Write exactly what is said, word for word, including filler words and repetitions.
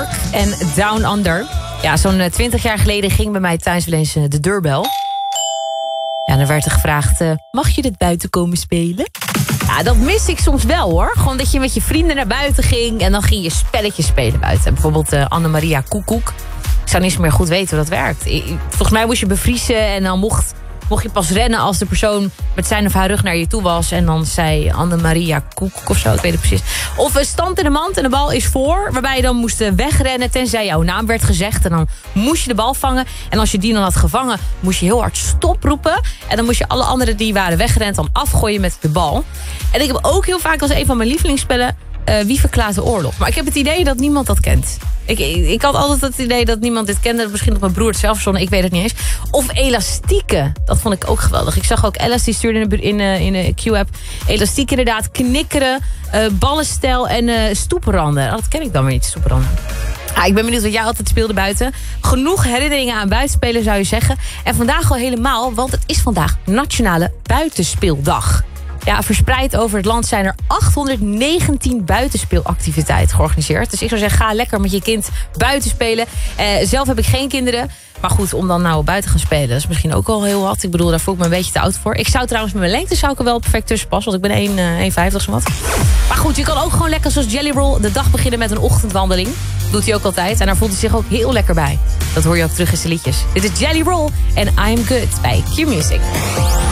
York en Down Under. Ja, zo'n twintig jaar geleden ging bij mij thuis wel eens de deurbel. Ja, dan werd er gevraagd, uh, mag je dit buiten komen spelen? Ja, dat mis ik soms wel hoor. Gewoon dat je met je vrienden naar buiten ging en dan ging je spelletjes spelen buiten. Bijvoorbeeld uh, Annemaria Koekoek. Ik zou niet eens meer goed weten hoe dat werkt. Volgens mij moest je bevriezen en dan mocht... mocht je pas rennen als de persoon met zijn of haar rug naar je toe was. En dan zei Annemaria Koek of zo, ik weet het precies. Of een stand in de mand en de bal is voor. Waarbij je dan moest wegrennen tenzij jouw naam werd gezegd. En dan moest je de bal vangen. En als je die dan had gevangen, moest je heel hard stop roepen. En dan moest je alle anderen die waren weggerend dan afgooien met de bal. En ik heb ook heel vaak als een van mijn lievelingsspellen... Uh, wie verklaart de oorlog? Maar ik heb het idee dat niemand dat kent. Ik, ik, ik had altijd het idee dat niemand dit kende. Misschien dat mijn broer het zelf verzonnen, ik weet het niet eens. Of elastieken, dat vond ik ook geweldig. Ik zag ook Alice, die stuurde in de, in, uh, in de Q-app. Elastiek inderdaad, knikkeren, uh, ballenstel en uh, stoepranden. Oh, dat ken ik dan weer niet, stoepranden. Ah, ik ben benieuwd wat jij altijd speelde buiten. Genoeg herinneringen aan buitenspelen zou je zeggen. En vandaag al helemaal, want het is vandaag Nationale Buitenspeeldag. Ja, verspreid over het land zijn er achthonderdnegentien buitenspeelactiviteiten georganiseerd. Dus ik zou zeggen, ga lekker met je kind buiten spelen. Uh, zelf heb ik geen kinderen. Maar goed, om dan nou buiten gaan spelen, dat is misschien ook al heel wat. Ik bedoel, daar voel ik me een beetje te oud voor. Ik zou trouwens met mijn lengte zou ik er wel perfect tussen passen. Want ik ben één vijftig zo wat. Maar goed, je kan ook gewoon lekker zoals Jelly Roll de dag beginnen met een ochtendwandeling. Doet hij ook altijd. En daar voelt hij zich ook heel lekker bij. Dat hoor je ook terug in zijn liedjes. Dit is Jelly Roll en I'm Good bij Q Music.